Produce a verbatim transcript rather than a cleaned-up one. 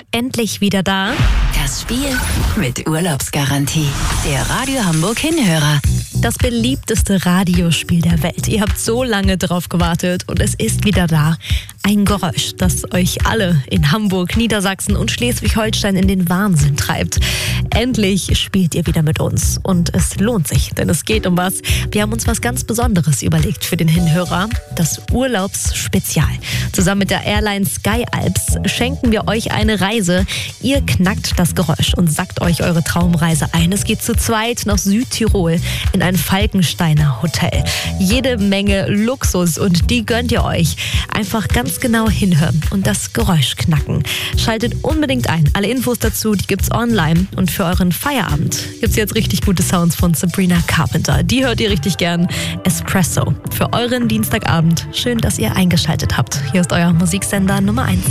endlich wieder da. Das Spiel mit Urlaubsgarantie. Der Radio Hamburg Hinhörer. Das beliebteste Radiospiel der Welt. Ihr habt so lange drauf gewartet und es ist wieder da. Ein Geräusch, das euch alle in Hamburg, Niedersachsen und Schleswig-Holstein in den Wahnsinn treibt. Endlich spielt ihr wieder mit uns und es lohnt sich, denn es geht um was. Wir haben uns was ganz Besonderes überlegt für den Hinhörer, das Urlaubsspezial. Zusammen mit der Airline Sky Alps schenken wir euch eine Reise. Ihr knackt das Geräusch und sackt euch eure Traumreise ein. Es geht zu zweit nach Südtirol in ein Falkensteiner Hotel. Jede Menge Luxus und die gönnt ihr euch. Einfach ganz genau hinhören und das Geräusch knacken. Schaltet unbedingt ein. Alle Infos dazu, die gibt's online. Und für euren Feierabend gibt's jetzt richtig gute Sounds von Sabrina Carpenter. Die hört ihr richtig gern. Espresso für euren Dienstagabend. Schön, dass ihr eingeschaltet habt. Hier ist euer Musiksender Nummer eins.